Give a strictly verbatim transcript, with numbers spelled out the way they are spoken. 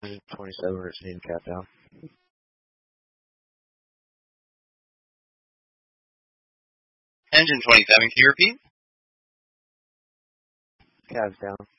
twenty-seven, Richardson cap down. Engine twenty-seven, can you repeat? Cabs down.